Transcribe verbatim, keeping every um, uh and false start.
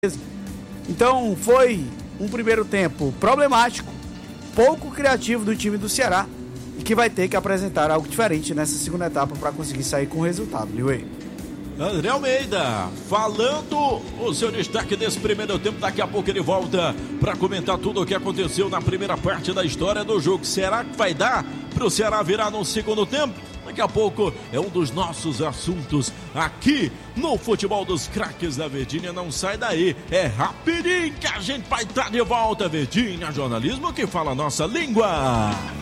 Então foi um primeiro tempo problemático, pouco criativo do time do Ceará e que vai ter que apresentar algo diferente nessa segunda etapa para conseguir sair com o resultado, Liuei. André Almeida, falando o seu destaque desse primeiro tempo, daqui a pouco ele volta para comentar tudo o que aconteceu na primeira parte da história do jogo. Será que vai dar para o Ceará virar no segundo tempo? Daqui a pouco é um dos nossos assuntos aqui no Futebol dos Craques da Verdinha. Não sai daí, é rapidinho que a gente vai estar de volta. Verdinha, jornalismo que fala a nossa língua.